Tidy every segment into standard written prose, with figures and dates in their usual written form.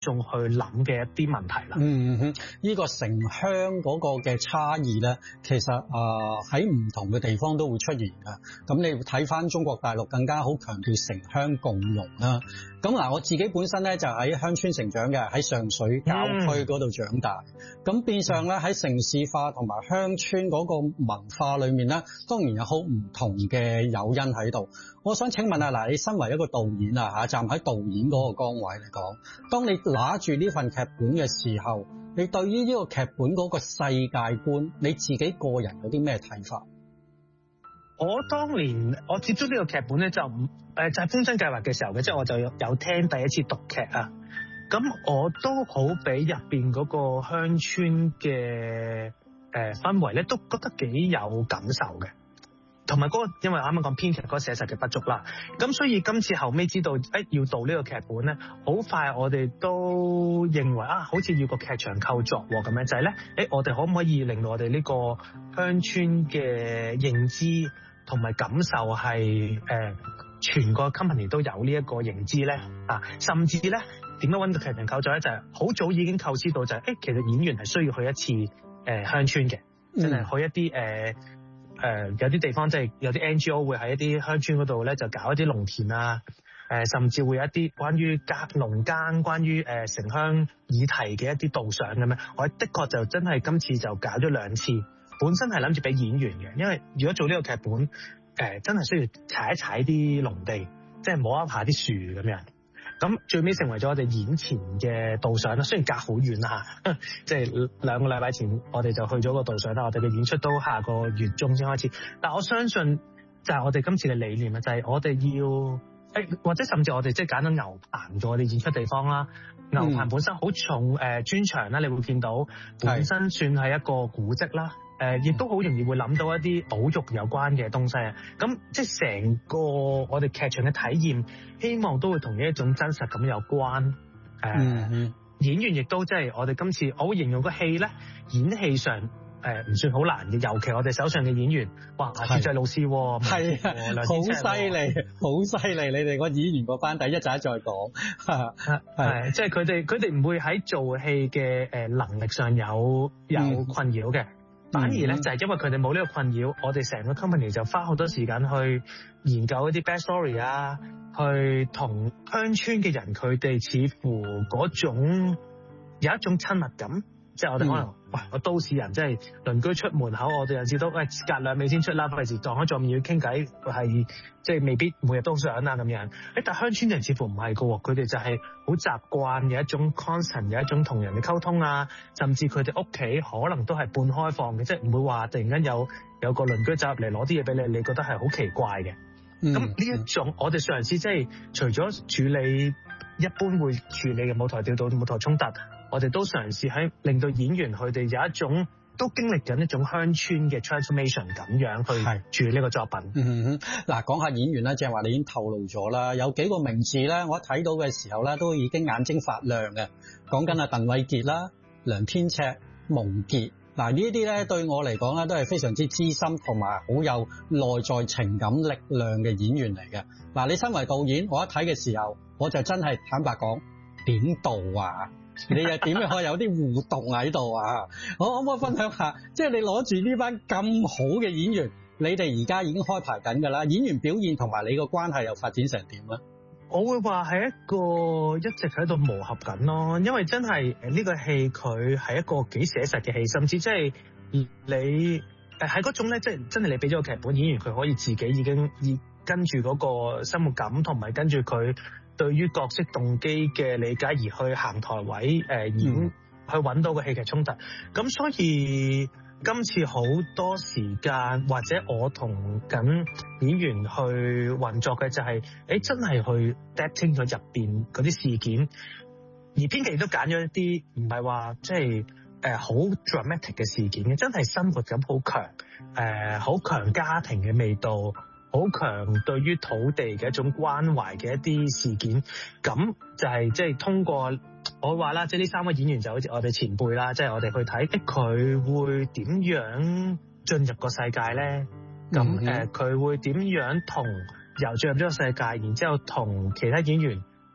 眾去諗嘅一啲問題啦。 呢個城鄉嗰個嘅差異咧，其實喺唔同嘅地方都會出現㗎。咁你睇翻中國大陸更加好強調城鄉共融啦。咁嗱，我自己本身咧就喺鄉村成長嘅，喺上水郊區嗰度長大。咁變相咧喺城市化同埋鄉村嗰個文化裏面咧，當然有好唔同嘅誘因喺度。我想請問下，嗱，你身為一個導演啊，站喺導演嗰個崗位嚟講，當你拿住呢份劇本嘅時候，你對於呢個劇本嗰個世界觀，你自己個人有啲咩睇法？ 我當年我接觸呢個劇本咧，就係風箏計劃嘅時候嘅，即係我就有聽第一次讀劇啊。咁我都好俾入邊嗰個鄉村嘅氛圍咧，都覺得幾有感受嘅。同埋嗰個，因為啱啱講編劇嗰個寫實嘅不足啦，咁所以今次後尾知道要導呢個劇本咧，好快我哋都認為好似要個劇場構作咁樣，就係咧，我哋可唔可以令到我哋呢個鄉村嘅認知同埋感受係全個 company 都有呢一個認知咧甚至咧點樣搵個劇場構作咧，就係好早已經構思到就係其實演員係需要去一次鄉村嘅，真係去一啲有啲地方即係有啲 NGO 會喺一啲鄉村嗰度咧，就搞一啲農田啊，甚至會有一啲關於農耕、關於城鄉議題嘅一啲導賞咁樣。我的確就真係今次就搞咗2次，本身係諗住俾演員嘅，因為如果做呢個劇本真係需要踩一踩啲農地，即係摸一下啲樹咁樣。咁最尾成為咗我哋演前嘅導賞啦，雖然隔好遠啦即係2個禮拜前我哋就去咗個導賞啦，我哋嘅演出都下個月中先開始。但我相信就係我哋今次嘅理念啊，就係我哋要或者甚至我哋即係揀咗牛棚做我哋演出地方啦。牛棚本身好重磚牆啦，你會見到本身算係一個古蹟啦。亦都好容易會諗到一啲保育有關嘅東西啊！咁即係成個我哋劇場嘅體驗，希望都會同呢一種真實感有關。演員亦都即係我哋今次，我會形容個戲咧，演戲上唔算好難嘅，尤其我哋手上嘅演員，哇，攝製老師係好犀利，好犀利！你哋個演員個班底一陣再講， 係即係佢哋唔會喺做戲嘅能力上有困擾嘅。反而咧就係因為佢哋冇呢個困擾，我哋成個 company 就花好多時間去研究一啲 backstory 啊，去同鄉村嘅人佢哋似乎嗰種有一種親密感。即係我哋可能個都市人，即係鄰居出門口，我哋有時都隔2尾先出啦，費事撞開撞面要傾偈，係即係未必每日都想啊咁樣。但鄉村人似乎唔係噶，佢哋就係好習慣有一種 constant， 有一種同人嘅溝通啊，甚至佢哋屋企可能都係半開放嘅，即係唔會話突然間有個鄰居走入嚟攞啲嘢俾你，你覺得係好奇怪嘅。咁呢一種我哋嘗試即係除咗處理一般會處理嘅舞台調度、舞台衝突，我哋都嘗試喺令到演員佢哋有一種都經歷緊一種鄉村嘅 transformation 咁樣去處理呢個作品。 嗱，講下演員啦，正話你已經透露咗啦，有幾個名字咧，我一睇到嘅時候咧，都已經眼睛發亮嘅。講緊鄧偉傑啦、梁天尺、蒙傑。嗱，呢啲咧對我嚟講咧都係非常之資深同埋好有內在情感力量嘅演員嚟嘅。嗱，你身為導演，我一睇嘅時候，我就真係坦白講，點導啊？你又點樣可以有啲互動喺度啊？我可唔可以分享下？即係你攞住呢班咁好嘅演員，你哋而家已經開排緊㗎啦。演員表現同埋你個關係又發展成點咧？ 我會話係一個一直喺度磨合緊咯，因為真係呢個戲佢係一個幾寫實嘅戲，甚至即係你喺嗰種咧，即係真係你俾咗個劇本，演員佢可以自己已經跟住嗰個生活感同埋跟住佢對於角色動機嘅理解而去行台位演去揾到個戲劇衝突。咁所以今次好多時間或者我同緊演員去運作嘅就係真係去 depth 清楚入邊嗰啲事件，而編劇都揀咗一啲唔係話即係好 dramatic 嘅事件嘅，真係生活感好強，好強家庭嘅味道，好強對於土地嘅一種關懷嘅一啲事件。咁就係即係通過我話啦，即係呢3個演員就好似我哋前輩啦，即係我哋去睇佢會點樣進入個世界咧。咁佢會點樣由進入咗個世界，然之後同其他演員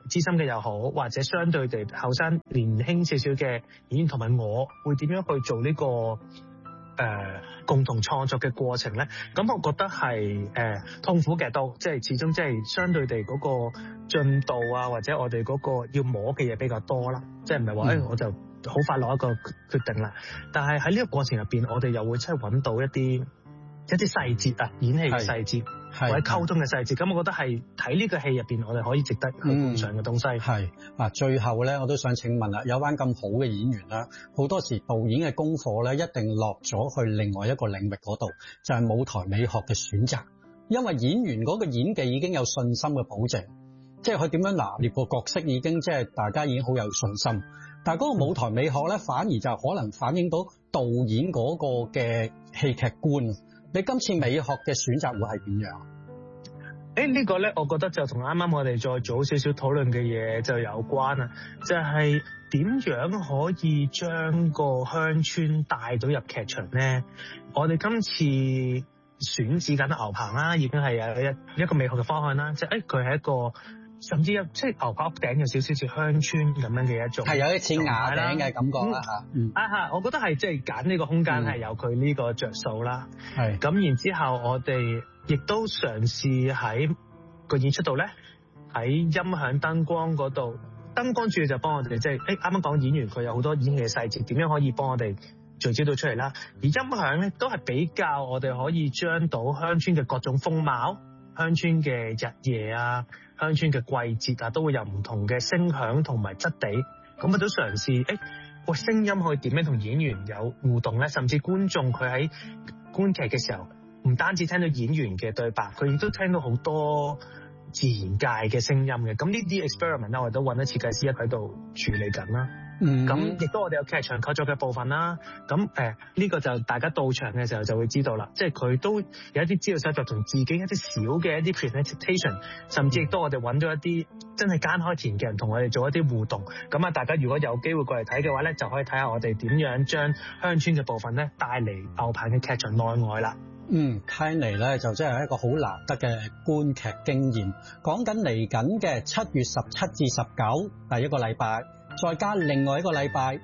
資深嘅又好，或者相對地後生年輕少少嘅演員同埋我會點樣去做呢個共同創作嘅過程咧？咁我覺得係痛苦嘅都，即係始終即係相對地嗰個進度啊，或者我哋嗰個要摸嘅嘢比較多啦，即係唔係話我就好快落一個決定啦。但係喺呢個過程入邊，我哋又會真係揾到一啲細節啊，演戲嘅細節。或者溝通嘅細節，咁我覺得係睇呢個戲入邊，我哋可以值得去觀賞嘅東西。 係嗱，最後咧，我都想請問啦，有班咁好嘅演員啦，好多時導演嘅功課咧，一定落咗去另外一個領域嗰度，就係舞台美學嘅選擇。因為演員嗰個演技已經有信心嘅保證，即係佢點樣拿捏個角色已經即係大家已經好有信心。但係嗰個舞台美學咧，反而就可能反映到導演嗰個嘅戲劇觀。你今次美學嘅選擇會係點樣？ 呢個咧，我覺得就同啱啱我哋再早少少討論嘅嘢就有關啦，就係點樣可以將個鄉村帶到入劇場咧？我哋今次選址緊牛棚啦，已經係有一個美學嘅方向啦，即係佢係一個甚至即係牛棚屋頂有少少似鄉村咁樣嘅一種，係有啲似瓦頂嘅感覺啦嚇。我覺得係即係揀呢個空間係有佢呢個着數啦。係咁，然之後我哋亦都嘗試喺個演出度咧，喺音響燈光嗰度，燈光主要就幫我哋即係啱啱講演員佢有好多演戲嘅細節，點樣可以幫我哋聚焦到出嚟啦。而音響咧都係比較我哋可以將到鄉村嘅各種風貌、鄉村嘅日夜啊、鄉村嘅季節啊，都會有唔同嘅聲響同埋質地。咁我都嘗試聲音可以點樣同演員有互動咧，甚至觀眾佢喺觀劇嘅時候，唔單止聽到演員嘅對白，佢亦都聽到好多自然界嘅聲音嘅。咁呢啲 experiment 啦，我哋都揾咗設計師喺度處理緊啦。咁亦都我哋有劇場構作嘅部分啦。咁呢個就大家到場嘅時候就會知道啦。即係佢都有一啲資料搜集同自己一啲小嘅一啲 presentation， 甚至亦都我哋揾咗一啲真係耕開田嘅人同我哋做一啲互動。咁啊，大家如果有機會過嚟睇嘅話咧，就可以睇下我哋點樣將鄉村嘅部分咧帶嚟牛棚嘅劇場內外啦。 聽嚟咧就真係一個好難得嘅觀劇經驗。講緊嚟緊嘅7月17至19第一個禮拜，再加另外一個禮拜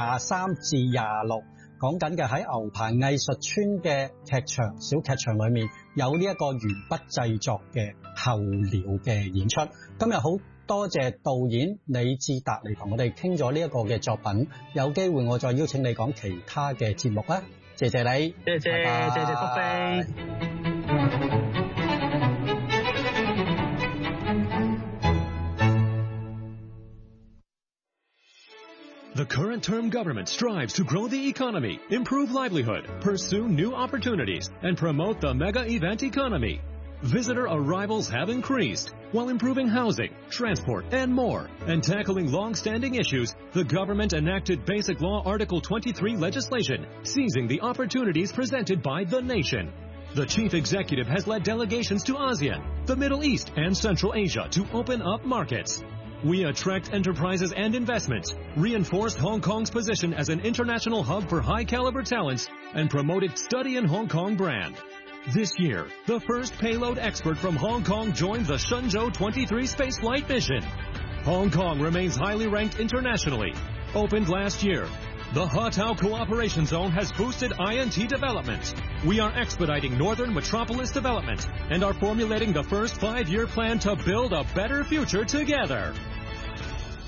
23至26，講緊嘅喺牛棚藝術村嘅劇場小劇場裏面有呢一個鉛筆製作嘅候鳥嘅演出。今日好多謝導演李志達嚟同我哋傾咗呢一個嘅作品，有機會我再邀請你講其他嘅節目啦。謝謝你，謝謝福飛。 The current term government strives to grow the economy, improve livelihood, pursue new opportunities, and promote the mega event economy. Visitor arrivals have increased, while improving housing, transport, and more, and tackling long-standing issues. The government enacted Basic Law Article 23 legislation, seizing the opportunities presented by the nation. The chief executive has led delegations to ASEAN, the Middle East, and Central Asia to open up markets. We attract enterprises and investments, reinforced Hong Kong's position as an international hub for high-caliber talents, and promoted Study in Hong Kong brand. This year, the first payload expert from Hong Kong joined the Shenzhou 23 spaceflight mission. Hong Kong remains highly ranked internationally. Opened last year, the Hatao Cooperation Zone has boosted INT development. We are expediting Northern Metropolis development and are formulating the first 5-year plan to build a better future together.